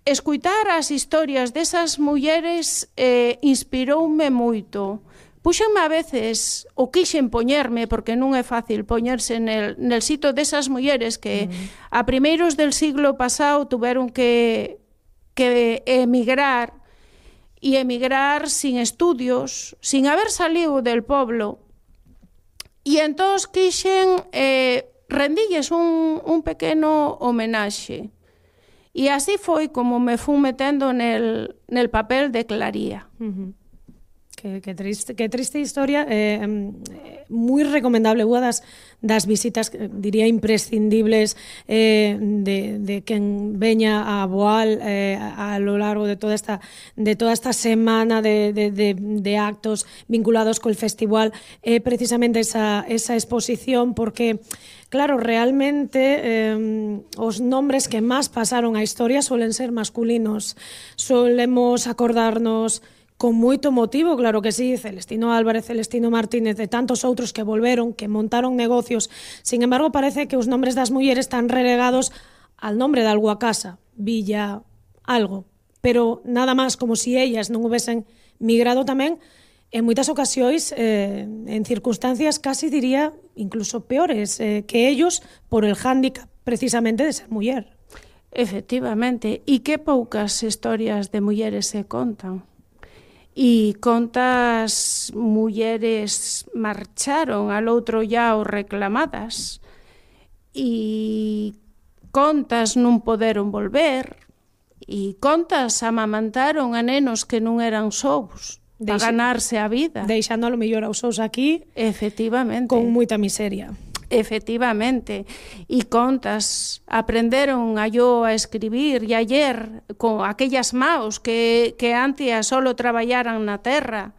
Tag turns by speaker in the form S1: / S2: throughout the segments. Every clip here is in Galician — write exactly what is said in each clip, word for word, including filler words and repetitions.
S1: escuitar as historias desas mulleres eh, inspiroume moito. Puxenme a veces, ou quixen poñerme, porque non é fácil poñerse nel, nel sitio desas mulleres que mm. a primeiros del siglo pasado tuveron que, que emigrar, e emigrar sin estudios, sin haber salido del poblo. E entón quixen eh, rendilles un, un pequeno homenaxe. E así foi como me fui metendo nel, nel papel de Claría.
S2: Uh-huh. Que, que, triste, que triste historia, eh, moi recomendable, unha das, das visitas, diría, imprescindibles eh, de, de quen veña a Boal eh, a, a lo largo de toda esta, de toda esta semana de, de, de, de actos vinculados col festival, eh, precisamente esa, esa exposición, porque claro, realmente eh, os nombres que máis pasaron a historia suelen ser masculinos. Solemos acordarnos con moito motivo, claro que sí, Celestino Álvarez, Celestino Martínez, de tantos outros que volveron, que montaron negocios. Sin embargo, parece que os nombres das mulleres están relegados al nombre de algo a casa, Villa, algo. Pero nada máis, como si ellas non hubesen migrado tamén, en moitas ocasións, eh, en circunstancias casi diría incluso peores eh, que ellos, por el hándicap precisamente de ser muller.
S1: Efectivamente, e que poucas historias de mulleres se contan. E contas mulleres marcharon al outro llao reclamadas e contas non poderon volver e contas amamantaron a nenos que non eran sous para ganarse a vida.
S2: Deixando a lo mellor aos sous aquí,
S1: efectivamente,
S2: con moita miseria.
S1: Efectivamente, e contas aprenderon a yo a escribir e ayer con aquellas maos que, que antes solo traballaran na terra,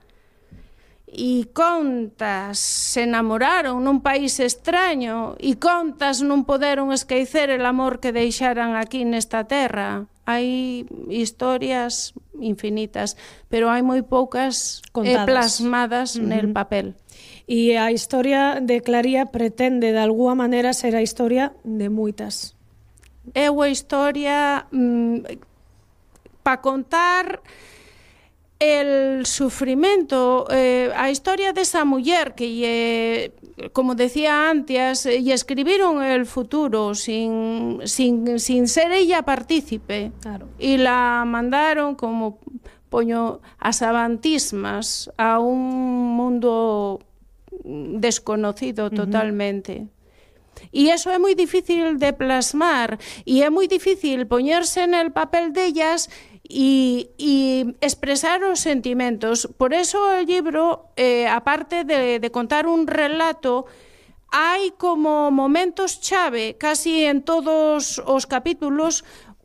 S1: e contas se enamoraron nun país extraño, e contas non poderon esquecer el amor que deixaran aquí nesta terra. Hai historias infinitas, pero hai moi poucas eh, plasmadas uh-huh. nel papel.
S2: E a historia de Claría pretende, de alguma maneira, ser a historia de moitas.
S1: É unha historia mmm, para contar el sufrimento, eh, a historia desa muller que, eh, como decía antes, e escribiron el futuro sin, sin, sin ser ella partícipe.
S2: Claro.
S1: E la mandaron como, poño, as avantismas a un mundo desconocido totalmente. Uh-huh. E iso é moi difícil de plasmar e é moi difícil poñerse en el papel dellas e, e expresar os sentimentos. Por eso o libro, eh, aparte de, de contar un relato, hai como momentos chave casi en todos os capítulos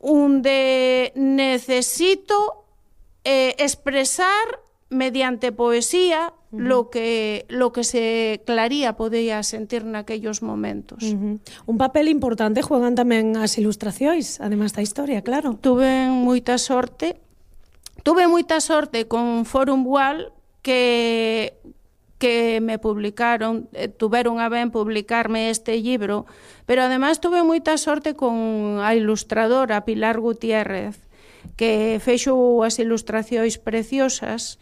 S1: onde necesito eh, expresar mediante poesía uh-huh. lo que lo que se Claría podía sentir naquellos momentos.
S2: Uh-huh. Un papel importante juegan tamén as ilustracións, además da historia, claro.
S1: Tuve moita sorte. Tuve moita sorte con Forum Boal que que me publicaron, eh, tuveron a ben publicarme este libro, pero además tuve moita sorte con a ilustradora Pilar Gutiérrez, que fexo as ilustracións preciosas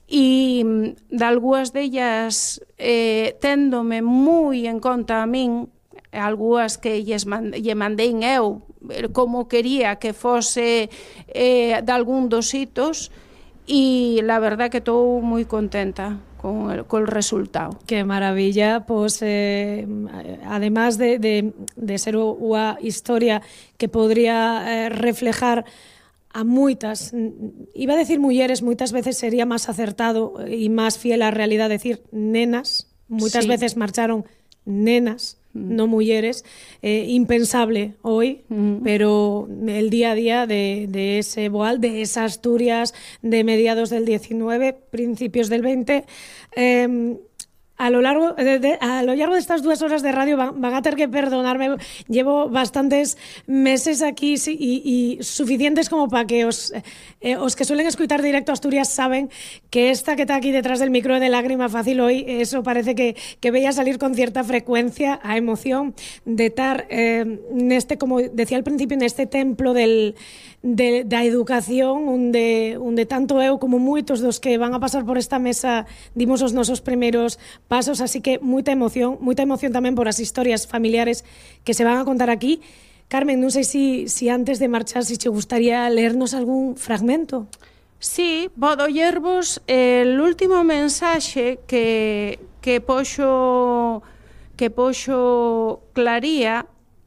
S1: e de algunhas dellas eh, téndome moi en conta a min, algunhas que lles mand lle mandei eu como quería que fose eh, de algún dos hitos, e la verdad que estou moi contenta con el, con el resultado.
S2: Qué maravilla, pues eh, además de, de, de ser unha historia que podría eh, reflejar a moitas, iba a decir mulleres, moitas veces sería máis acertado e máis fiel á realidade decir nenas, moitas
S1: sí.
S2: veces marcharon nenas, mm. non mulleres, eh, impensable hoy, mm. pero el día a día de, de ese Boal, de esa Asturias de mediados del diecinueve, principios del veinte, eh, A lo largo de, de, a lo largo de estas dúas horas de radio van, van a ter que perdonarme. Llevo bastantes meses aquí sí, y, y suficientes como para que os, eh, os que suelen escuchar directo a Asturias saben que esta que está aquí detrás del micro de Lágrima Fácil hoy, eso parece que, que veía salir con cierta frecuencia a emoción de estar eh, neste, como decía al principio, neste templo del, de, da educación onde, onde tanto eu como moitos dos que van a pasar por esta mesa dimos os nosos primeiros pasos, así que moita emoción, moita emoción tamén por as historias familiares que se van a contar aquí. Carmen, non sei si, si antes de marchar, si te gustaría leernos algún fragmento.
S1: Sí, podo lervos el último mensaxe que, que poxo que poxo Claría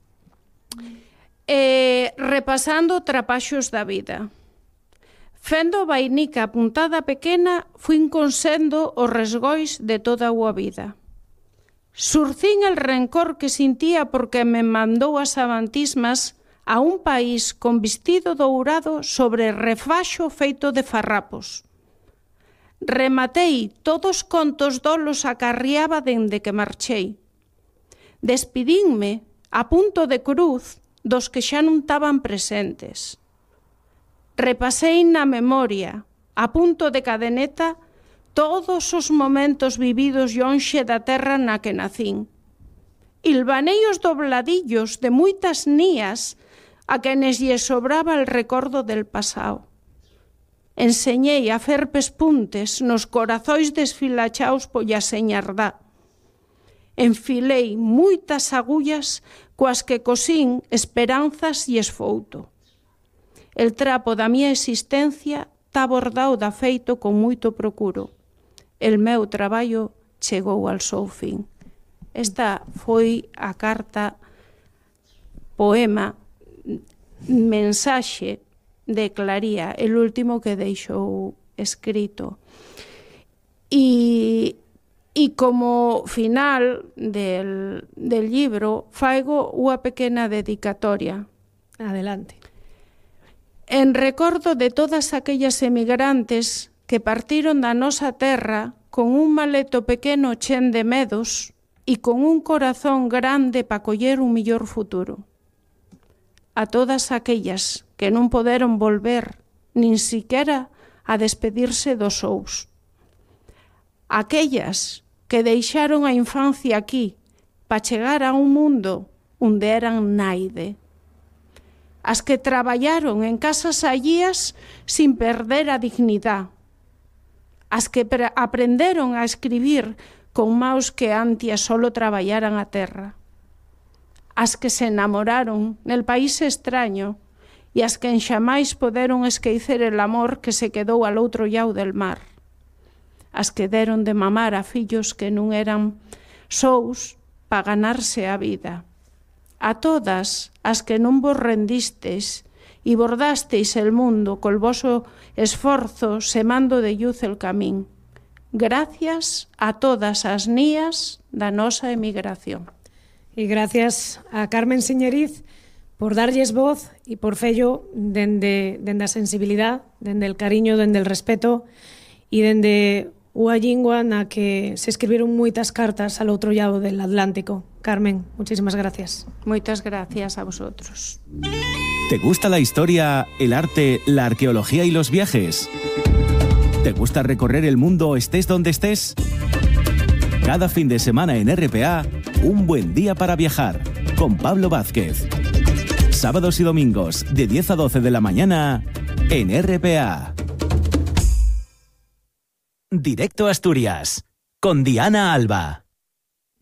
S1: eh, repasando trapaxos da vida. Fendo vainica apuntada pequena, fuín consendo os resgois de toda a úa vida. Surcín el rencor que sintía porque me mandou as sabantismas a un país con vestido dourado sobre refaxo feito de farrapos. Rematei todos contos dolos acarriaba dende que marchei. Despidínme a punto de cruz dos que xa non estaban presentes. Repasei na memoria, a punto de cadeneta, todos os momentos vividos lonxe da terra na que nacín. Hilvanei os dobladillos de moitas nías a quenes lle sobraba el recordo del pasado. Enseñei a fer pespuntes nos corazois desfilachaos polla señardá. Enfilei moitas agullas coas que cosín esperanzas e esfouto. El trapo da miña existencia está bordado da feito con moito procuro. El meu traballo chegou ao seu fin. Esta foi a carta, poema, mensaxe de Claría, el último que deixou escrito. E, e como final del, del libro faigo unha pequena dedicatoria.
S2: Adelante.
S1: En recordo de todas aquellas emigrantes que partiron da nosa terra con un maleto pequeno chen de medos e con un corazón grande pa coller un millor futuro. A todas aquellas que non poderon volver nin siquera a despedirse dos sous. Aquellas que deixaron a infancia aquí pa chegar a un mundo onde eran naide. As que traballaron en casas allías sin perder a dignidade. As que aprenderon a escribir con maus que antes solo traballaran a terra. As que se enamoraron nel país extraño e as que enxamais poderon esquecer el amor que se quedou al outro llau del mar. As que deron de mamar a fillos que non eran sous pa ganarse a vida. A todas as que non vos rendistes e bordasteis el mundo col voso esforzo semando de luz el camín. Gracias a todas as nías da nosa emigración.
S2: E gracias a Carmen Siñeriz por darlles voz e por fello dende, dende a sensibilidade, dende el cariño, dende el respeto e dende unha lingua na que se escribiron moitas cartas al outro lado del Atlántico. Carmen, muchísimas gracias.
S1: Moitas gracias a vosotros.
S3: ¿Te gusta la historia, el arte, la arqueología y los viajes? ¿Te gusta recorrer el mundo estés donde estés? Cada fin de semana en R P A, un buen día para viajar, con Pablo Vázquez. Sábados y domingos, de diez a doce de la mañana, en R P A. Directo a Asturias, con Diana Alba.